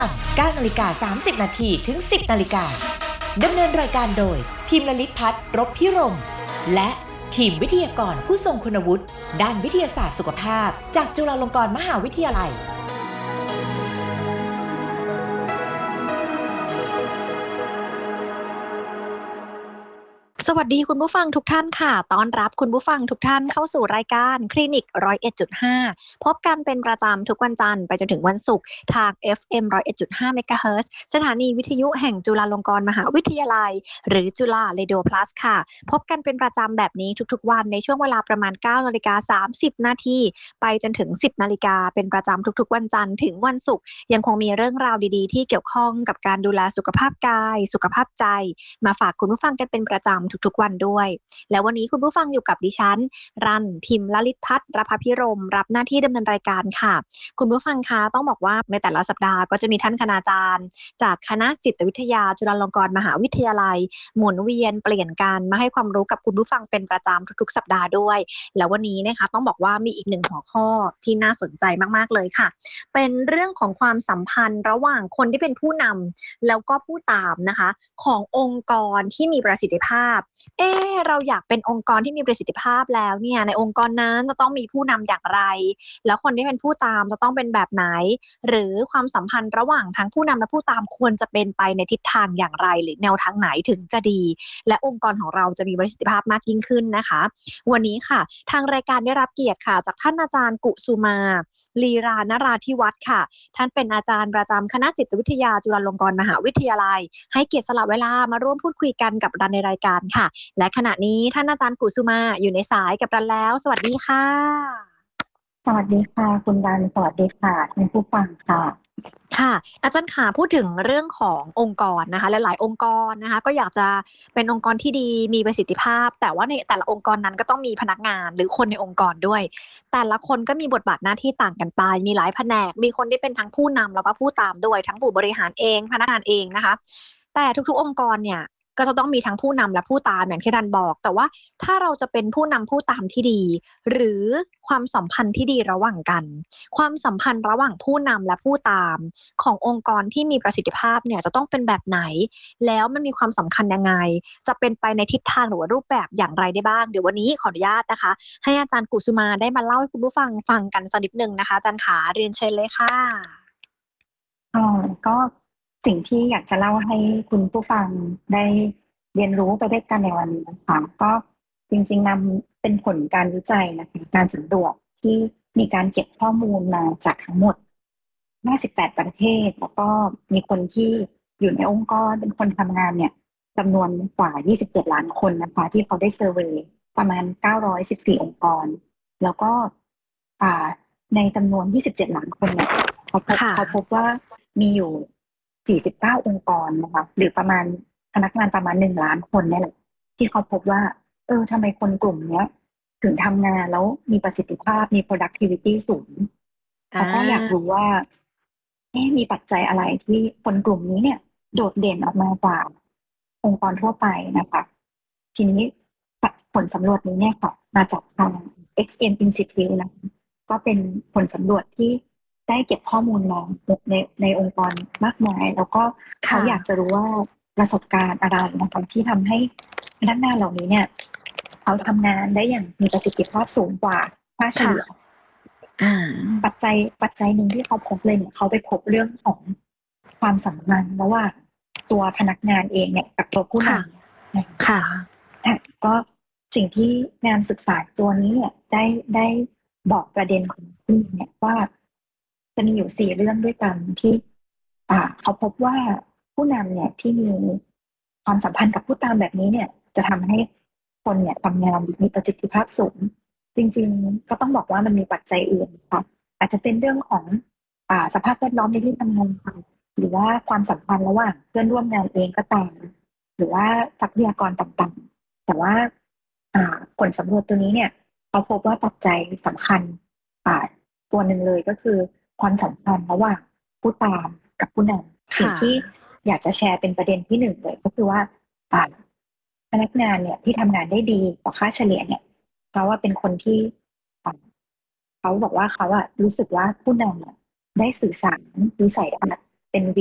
9:30 น.ถึง 10 นาฬิกาดำเนินรายการโดยพิมพ์ลลิตพัฒน์รบพิรมและทีมวิทยากรผู้ทรงคุณวุฒิด้านวิทยาศาสตร์สุขภาพจากจุฬาลงกรณ์มหาวิทยาลัยสวัสดีคุณผู้ฟังทุกท่านค่ะต้อนรับคุณผู้ฟังทุกท่านเข้าสู่รายการคลินิก101.5พบกันเป็นประจำทุกวันจันทร์ไปจนถึงวันศุกร์ทาง FM 101.5 MHz สถานีวิทยุแห่งจุฬาลงกรณ์มหาวิทยาลัยหรือจุฬาเรดิโอ Plus ค่ะพบกันเป็นประจำแบบนี้ทุกๆวันในช่วงเวลาประมาณ 9:30 น.ไปจนถึง 10 นาฬิกาเป็นประจำทุกๆวันจันทร์ถึงวันศุกร์ยังคงมีเรื่องราวดีๆที่เกี่ยวข้องกับการดูแลสุขภาพกายสุขภาพใจมาฝากคุณผู้ฟังกันเป็นประจำทุกๆวันด้วยแล้ววันนี้คุณผู้ฟังอยู่กับดิฉันรันพิมพ์ลลิตพัฒน์รภพิรมรับหน้าที่ดำเนินรายการค่ะคุณผู้ฟังคะต้องบอกว่าในแต่ละสัปดาห์ก็จะมีท่านคณาจารย์จากคณะจิตวิทยาจุฬาลงกรณ์มหาวิทยาลัยหมุนเวียนเปลี่ยนกันมาให้ความรู้กับคุณผู้ฟังเป็นประจำทุกๆสัปดาห์ด้วยแล้ววันนี้นะคะต้องบอกว่ามีอีกหนึ่งหัวข้อที่น่าสนใจมากๆเลยค่ะเป็นเรื่องของความสัมพันธ์ระหว่างคนที่เป็นผู้นำแล้วก็ผู้ตามนะคะขององค์กรที่มีประสิทธิภาพเราอยากเป็นองค์กรที่มีประสิทธิภาพแล้วเนี่ยในองค์กรนั้นจะต้องมีผู้นำอย่างไรแล้วคนที่เป็นผู้ตามจะต้องเป็นแบบไหนหรือความสัมพันธ์ระหว่างทั้งผู้นำและผู้ตามควรจะเป็นไปในทิศทางอย่างไรหรือแนวทางไหนถึงจะดีและองค์กรของเราจะมีประสิทธิภาพมากยิ่งขึ้นนะคะวันนี้ค่ะทางรายการได้รับเกียรติค่ะจากท่านอาจารย์กุสุมาลีรานราธิวัฒน์ค่ะท่านเป็นอาจารย์ประจำคณะจิตวิทยาจุฬาลงกรณ์มหาวิทยาลัยให้เกียรติสละเวลามาร่วมพูดคุยกันกับเราในรายการค่ะและขณะนี้ท่านอาจารย์กุสุมาอยู่ในสายกับเราแล้วสวัสดีค่ะสวัสดีค่ะคุณดันสวัสดีค่ะคุณผู้ฟังค่ะค่ะอาจารย์ค่ะพูดถึงเรื่องขององค์กรนะคะหลายๆองค์กรนะคะก็อยากจะเป็นองค์กรที่ดีมีประสิทธิภาพแต่ว่าในแต่ละองค์กรนั้นก็ต้องมีพนักงานหรือคนในองค์กรด้วยแต่ละคนก็มีบทบาทหน้าที่ต่างกันไปมีหลายแผนกมีคนที่เป็นทั้งผู้นำแล้วก็ผู้ตามด้วยทั้งผู้บริหารเองพนักงานเองนะคะแต่ทุกๆองค์กรเนี่ยก็จะต้องมีทั้งผู้นำและผู้ตามอย่างที่รันบอกแต่ว่าถ้าเราจะเป็นผู้นำผู้ตามที่ดีหรือความสัมพันธ์ที่ดีระหว่างกันความสัมพันธ์ระหว่างผู้นำและผู้ตาม ขององค์กรที่มีประสิทธิภาพเนี่ยจะต้องเป็นแบบไหนแล้วมันมีความสำคัญยังไงจะเป็นไปในทิศทางหรือว่ารูปแบบอย่างไรได้บ้างเดี๋ยววันนี้ขออนุญาตนะคะให้อาจารย์กุสุมาได้มาเล่าให้คุณผู้ฟังฟังกันสักนิดนึงนะคะอาจารย์ขาเรียนเชิญเลยค่ะก็สิ่งที่อยากจะเล่าให้คุณผู้ฟังได้เรียนรู้ไปด้วยกันในวันนี้นะคะก็จริงๆนำเป็นผลการวิจัยนะคะการสำรวจที่มีการเก็บข้อมูลมาจากทั้งหมด58ประเทศแล้วก็มีคนที่อยู่ในองค์กรเป็นคนทำงานเนี่ยจำนวนกว่า27ล้านคนนะคะที่เขาได้เซอร์เวย์ประมาณ914องค์กรแล้วก็อ่าในจำนวน27ล้านคนเนี่ยเขาพบว่ามีอยู่49องค์กรนะคะหรือประมาณพนักงานประมาณ1ล้านคนเนี่ยแหละที่เขาพบว่าทำไมคนกลุ่มเนี้ยถึงทำงานแล้วมีประสิทธิภาพมี productivity สูงเขาก็อยากรู้ว่ามีปัจจัยอะไรที่คนกลุ่มนี้เนี่ยโดดเด่นออกมากว่าองค์กรทั่วไปนะคะทีนี้ผลสำรวจนี้เนี่ยค่ะมาจากทาง XM Institute นะคะก็เป็นผลสำรวจที่ได้เก็บข้อมูลมาในองค์กรมากมายแล้วก็เขาอยากจะรู้ว่าประสบการณ์อะไรนะคะที่ทำให้พนักงานเหล่านี้เนี่ยเขาทำงานได้อย่างมีประสิทธิภาพสูงกว่าค่าเฉลี่ยปัจจัยหนึ่งที่เขาพบเลยเนี่ยเขาไปพบเรื่องของความสัมพันธ์ระหว่างตัวพนักงานเองเนี่ยกับตัวผู้นำนะคะก็สิ่งที่งานศึกษาตัวนี้เนี่ยได้บอกประเด็นของผู้เนี่ยว่าจะมีอยู่4เรื่องด้วยกันที่เขาพบว่าผู้นำเนี่ยที่มีความสัมพันธ์กับผู้ตามแบบนี้เนี่ยจะทำให้คนเนี่ยทำงานมีประสิทธิภาพสูงจริงๆก็ต้องบอกว่ามันมีปัจจัยอื่นค่ะอาจจะเป็นเรื่องของสภาพแวดล้อมในที่ทำงานหรือว่าความสัมพันธ์ระหว่างเพื่อนร่วมงานเองก็ตามหรือว่าทรัพยากรต่างๆแต่ว่าผลสำรวจตัวนี้เนี่ยเขาพบว่าปัจจัยสำคัญตัวหนึ่งเลยก็คือความสัมพันธ์ระหว่างผู้ตามกับผู้นำสิ่งที่อยากจะแชร์เป็นประเด็นที่หนึ่งเลยก็คือว่าพนักงานเนี่ยที่ทำงานได้ดีกว่าค่าเฉลี่ยเนี่ยเขาว่าเป็นคนที่เขาบอกว่าเขารู้สึกว่าผู้นำเนี่ยได้สื่อสารวิสัยทัศน์เป็น